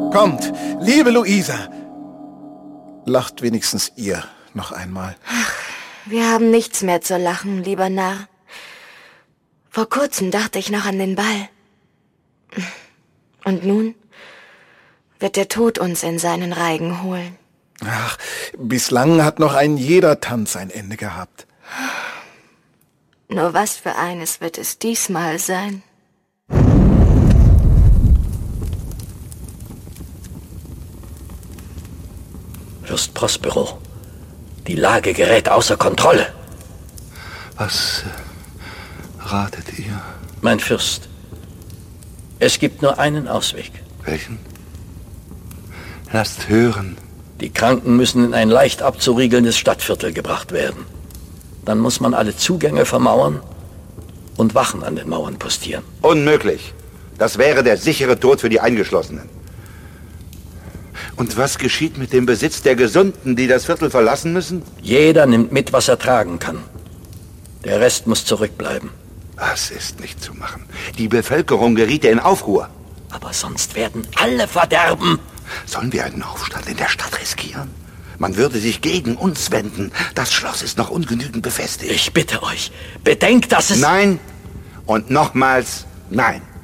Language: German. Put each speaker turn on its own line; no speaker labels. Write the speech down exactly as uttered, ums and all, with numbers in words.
Kommt, liebe Luisa. Lacht wenigstens ihr noch einmal.
Ach, wir haben nichts mehr zu lachen, lieber Narr. Vor kurzem dachte ich noch an den Ball. Und nun wird der Tod uns in seinen Reigen holen.
Ach, bislang hat noch ein jeder Tanz ein Ende gehabt.
Nur was für eines wird es diesmal sein?
Fürst Prospero, die Lage gerät außer Kontrolle.
Was äh, ratet ihr?
Mein Fürst, es gibt nur einen Ausweg.
Welchen? Lasst hören.
Die Kranken müssen in ein leicht abzuriegelndes Stadtviertel gebracht werden. Dann muss man alle Zugänge vermauern und Wachen an den Mauern postieren.
Unmöglich. Das wäre der sichere Tod für die Eingeschlossenen.
Und was geschieht mit dem Besitz der Gesunden, die das Viertel verlassen müssen?
Jeder nimmt mit, was er tragen kann. Der Rest muss zurückbleiben.
Das ist nicht zu machen. Die Bevölkerung geriete in Aufruhr.
Aber sonst werden alle verderben.
Sollen wir einen Aufstand in der Stadt riskieren? Man würde sich gegen uns wenden. Das Schloss ist noch ungenügend befestigt.
Ich bitte euch, bedenkt, dass es...
Nein und nochmals nein.